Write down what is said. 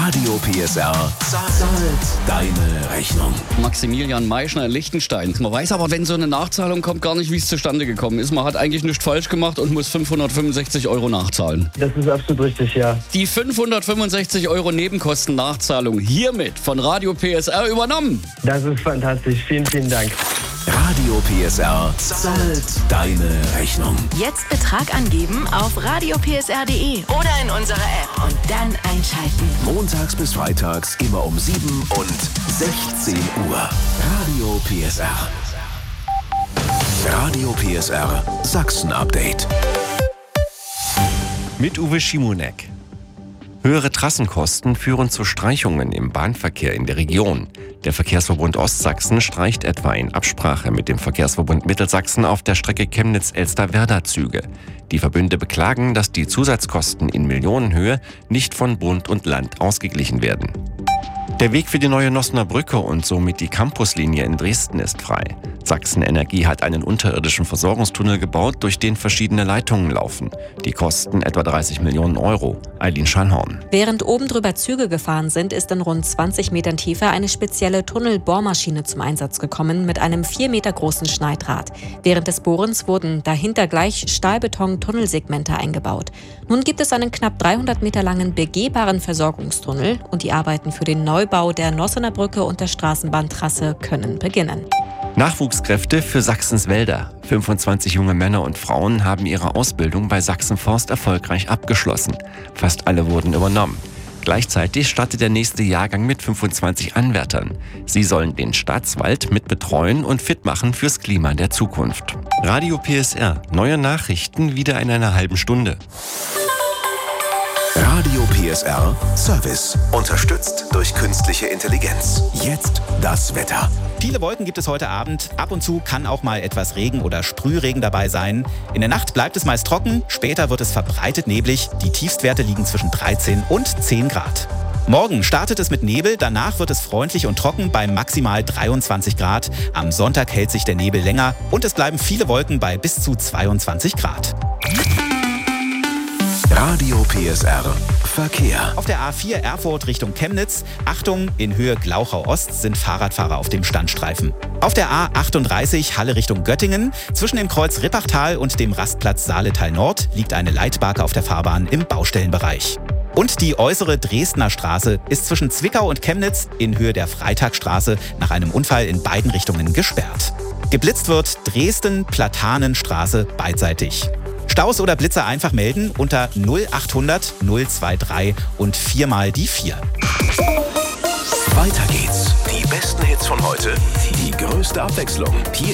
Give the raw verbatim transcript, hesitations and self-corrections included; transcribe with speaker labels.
Speaker 1: Radio P S R zahlt deine Rechnung.
Speaker 2: Maximilian Meischner in Liechtenstein. Man weiß aber, wenn so eine Nachzahlung kommt, gar nicht, wie es zustande gekommen ist. Man hat eigentlich nichts falsch gemacht und muss fünfhundertfünfundsechzig Euro nachzahlen.
Speaker 3: Das ist absolut richtig, ja.
Speaker 2: Die fünfhundertfünfundsechzig Euro Nebenkosten-Nachzahlung hiermit von Radio P S R übernommen.
Speaker 3: Das ist fantastisch. Vielen, vielen Dank.
Speaker 1: Radio P S R zahlt deine Rechnung.
Speaker 4: Jetzt Betrag angeben auf radio p s r punkt d e oder in unserer App und dann einschalten.
Speaker 1: Montags bis freitags immer um sieben und sechzehn Uhr. Radio P S R. Radio P S R Sachsen-Update.
Speaker 5: Mit Uwe Schimonek. Höhere Trassenkosten führen zu Streichungen im Bahnverkehr in der Region. Der Verkehrsverbund Ostsachsen streicht etwa in Absprache mit dem Verkehrsverbund Mittelsachsen auf der Strecke Chemnitz-Elster-Werda Züge. Die Verbünde beklagen, dass die Zusatzkosten in Millionenhöhe nicht von Bund und Land ausgeglichen werden. Der Weg für die neue Nossener Brücke und somit die Campuslinie in Dresden ist frei. Sachsen Energie hat einen unterirdischen Versorgungstunnel gebaut, durch den verschiedene Leitungen laufen. Die kosten etwa dreißig Millionen Euro. Eileen Schallhorn.
Speaker 6: Während oben drüber Züge gefahren sind, ist in rund zwanzig Metern Tiefe eine spezielle Tunnelbohrmaschine zum Einsatz gekommen mit einem vier Meter großen Schneidrad. Während des Bohrens wurden dahinter gleich Stahlbeton-Tunnelsegmente eingebaut. Nun gibt es einen knapp dreihundert Meter langen begehbaren Versorgungstunnel und die Arbeiten für den Neubau der Nossener Brücke und der Straßenbahntrasse können beginnen.
Speaker 5: Nachwuchskräfte für Sachsens Wälder. fünfundzwanzig junge Männer und Frauen haben ihre Ausbildung bei Sachsen-Forst erfolgreich abgeschlossen. Fast alle wurden übernommen. Gleichzeitig startet der nächste Jahrgang mit fünfundzwanzig Anwärtern. Sie sollen den Staatswald mit betreuen und fit machen fürs Klima der Zukunft. Radio P S R. Neue Nachrichten wieder in einer halben Stunde.
Speaker 1: Radio P S R Service. Unterstützt durch künstliche Intelligenz. Jetzt das Wetter.
Speaker 7: Viele Wolken gibt es heute Abend. Ab und zu kann auch mal etwas Regen oder Sprühregen dabei sein. In der Nacht bleibt es meist trocken, später wird es verbreitet neblig. Die Tiefstwerte liegen zwischen dreizehn und zehn Grad. Morgen startet es mit Nebel, danach wird es freundlich und trocken bei maximal dreiundzwanzig Grad. Am Sonntag hält sich der Nebel länger und es bleiben viele Wolken bei bis zu zweiundzwanzig Grad.
Speaker 1: Radio P S R Verkehr.
Speaker 7: Auf der A vier Erfurt Richtung Chemnitz. Achtung, in Höhe Glauchau-Ost sind Fahrradfahrer auf dem Standstreifen. Auf der A achtunddreißig Halle Richtung Göttingen. Zwischen dem Kreuz Rippachtal und dem Rastplatz Saaletal Nord liegt eine Leitbarke auf der Fahrbahn im Baustellenbereich. Und die äußere Dresdner Straße ist zwischen Zwickau und Chemnitz in Höhe der Freitagstraße nach einem Unfall in beiden Richtungen gesperrt. Geblitzt wird Dresden-Platanenstraße beidseitig. Staus oder Blitze einfach melden unter null achthundert null dreiundzwanzig und viermal die vier.
Speaker 1: Weiter geht's. Die besten Hits von heute, die größte Abwechslung. Hier